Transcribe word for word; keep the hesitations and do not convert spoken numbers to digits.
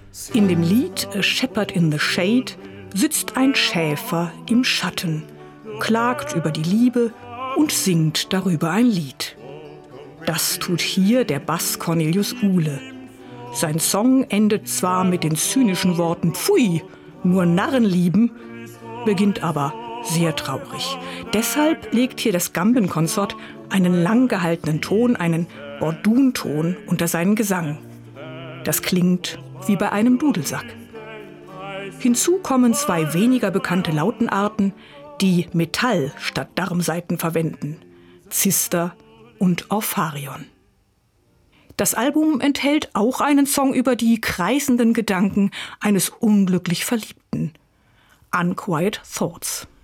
In dem Lied A Shepherd in the Shade sitzt ein Schäfer im Schatten, klagt über die Liebe und singt darüber ein Lied. Das tut hier der Bass Cornelius Uhle. Sein Song endet zwar mit den zynischen Worten Pfui, nur Narren lieben, beginnt aber sehr traurig. Deshalb legt hier das Gambenkonsort einen lang gehaltenen Ton, einen Bordunton unter seinen Gesang. Das klingt wie bei einem Dudelsack. Hinzu kommen zwei weniger bekannte Lautenarten, die Metall statt Darmsaiten verwenden: Zister und Orpharion. Das Album enthält auch einen Song über die kreisenden Gedanken eines unglücklich Verliebten, Unquiet Thoughts.